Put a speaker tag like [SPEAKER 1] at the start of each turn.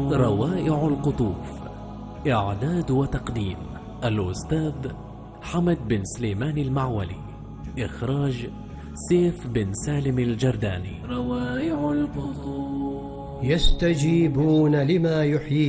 [SPEAKER 1] روائع القطوف. إعداد وتقديم الأستاذ حمد بن سليمان المعولي. إخراج سيف بن سالم الجرداني. روائع القطوف.
[SPEAKER 2] يستجيبون لما يحيي